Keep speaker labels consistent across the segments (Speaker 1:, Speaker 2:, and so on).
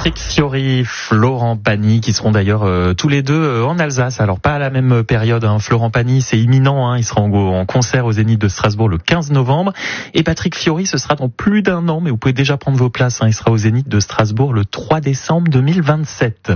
Speaker 1: Patrick Fiori, Florent Pagny, qui seront d'ailleurs tous les deux en Alsace. Alors pas à la même période, Florent Pagny, c'est imminent, il sera en concert au Zénith de Strasbourg le 15 novembre. Et Patrick Fiori, ce sera dans plus d'un an, mais vous pouvez déjà prendre vos places. Il sera au Zénith de Strasbourg le 3 décembre 2027.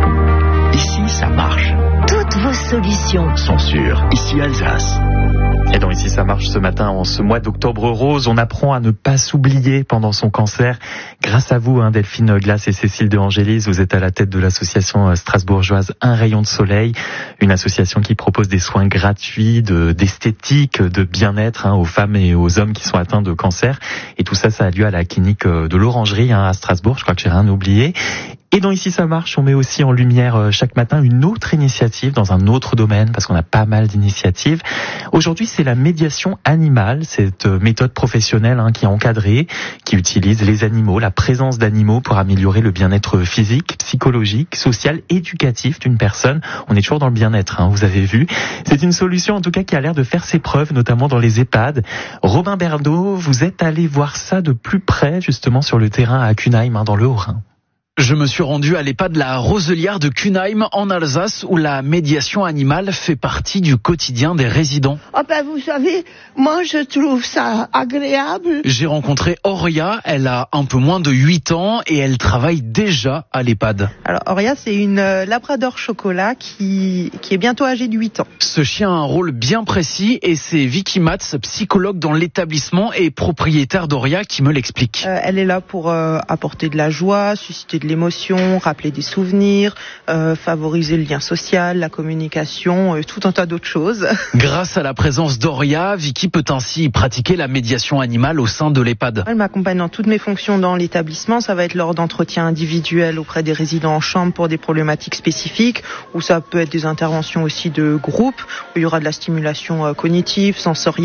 Speaker 2: Ici, ça marche.
Speaker 3: Toutes vos solutions
Speaker 2: sont sur Ici Alsace.
Speaker 1: Et donc Ici ça marche ce matin, en ce mois d'octobre rose, on apprend à ne pas s'oublier pendant son cancer. Grâce à vous, Delphine Glace et Cécile de Angélis, vous êtes à la tête de l'association strasbourgeoise Un Rayon de Soleil, une association qui propose des soins gratuits d'esthétique, de bien-être aux femmes et aux hommes qui sont atteints de cancer. Et tout ça, ça a lieu à la clinique de l'Orangerie à Strasbourg, je crois que j'ai rien oublié. Et dans Ici ça marche, on met aussi en lumière chaque matin une autre initiative dans un autre domaine, parce qu'on a pas mal d'initiatives. Aujourd'hui, c'est la médiation animale, cette méthode professionnelle qui est encadrée, qui utilise les animaux, la présence d'animaux pour améliorer le bien-être physique, psychologique, social, éducatif d'une personne. On est toujours dans le bien-être, vous avez vu. C'est une solution en tout cas qui a l'air de faire ses preuves, notamment dans les EHPAD. Robin Bernot, vous êtes allé voir ça de plus près, justement sur le terrain à Cunheim, dans le Haut-Rhin.
Speaker 4: Je me suis rendu à l'EHPAD La Roselière de Cunheim en Alsace où la médiation animale fait partie du quotidien des résidents.
Speaker 5: Vous savez, moi je trouve ça agréable.
Speaker 4: J'ai rencontré Oria, elle a un peu moins de 8 ans et elle travaille déjà à l'EHPAD.
Speaker 6: Alors Oria, c'est une labrador chocolat qui est bientôt âgée de 8 ans.
Speaker 4: Ce chien a un rôle bien précis et c'est Vicky Matz, psychologue dans l'établissement et propriétaire d'Oria, qui me l'explique.
Speaker 6: Elle est là pour apporter de la joie, susciter de l'émotion, rappeler des souvenirs, favoriser le lien social, la communication, tout un tas d'autres choses.
Speaker 4: Grâce à la présence d'Oria, Vicky peut ainsi pratiquer la médiation animale au sein de l'EHPAD.
Speaker 6: Elle m'accompagne dans toutes mes fonctions dans l'établissement. Ça va être lors d'entretiens individuels auprès des résidents en chambre pour des problématiques spécifiques, ou ça peut être des interventions aussi de groupe, où il y aura de la stimulation cognitive, sensorielle.